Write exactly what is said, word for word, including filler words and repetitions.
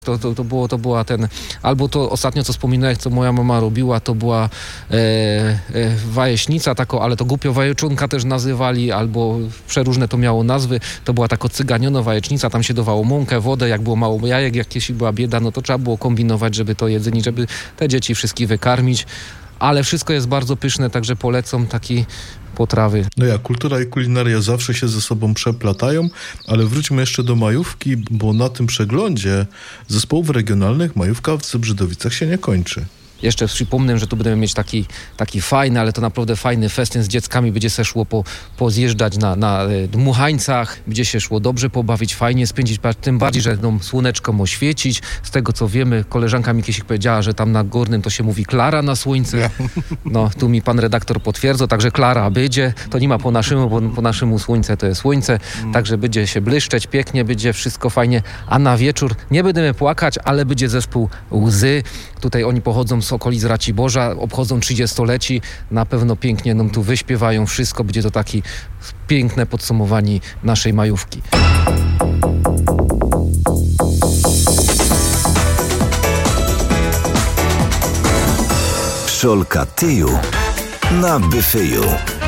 To, to, to, było, to była ten, albo to ostatnio co wspominałem, co moja mama robiła, to była e, e, wajeśnica, tako, ale to głupio wajeczunka też nazywali, albo przeróżne to miało nazwy, to była tako cyganiona wajecznica, tam się dawało mąkę, wodę, jak było mało jajek, jak jeśli była bieda, no to trzeba było kombinować, żeby to jedzenie, żeby te dzieci wszystkich wykarmić, ale wszystko jest bardzo pyszne, także polecam taki potrawy. No ja, kultura i kulinaria zawsze się ze sobą przeplatają, ale wróćmy jeszcze do majówki, bo na tym przeglądzie zespołów regionalnych majówka w Zebrzydowicach się nie kończy. Jeszcze przypomnę, że tu będziemy mieć taki, taki fajny, ale to naprawdę fajny festyn z dzieckami. Będzie się szło po, pozjeżdżać na, na dmuchańcach, będzie się szło dobrze pobawić, fajnie spędzić, tym bardziej, że będą słoneczko oświecić. Z tego co wiemy, koleżanka mi kiedyś powiedziała, że tam na Górnym to się mówi Klara na słońce. No, tu mi pan redaktor potwierdza, także Klara będzie. To nie ma po naszemu, bo po naszemu słońce to jest słońce, także będzie się błyszczeć, pięknie, będzie wszystko fajnie. A na wieczór nie będziemy płakać, ale będzie zespół Łzy. Tutaj oni pochodzą z okolic Raciborza, obchodzą trzydziestoleci, na pewno pięknie nam tu wyśpiewają wszystko, będzie to taki piękne podsumowanie naszej majówki. Pszolka tyju na byfyju.